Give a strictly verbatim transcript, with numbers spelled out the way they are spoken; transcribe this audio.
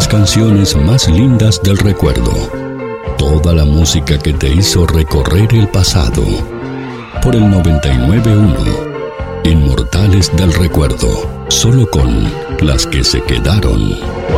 canciones más lindas del recuerdo. Toda la música que te hizo recorrer el pasado. Por el noventa y nueve punto uno. Inmortales del recuerdo. Solo con las que se quedaron.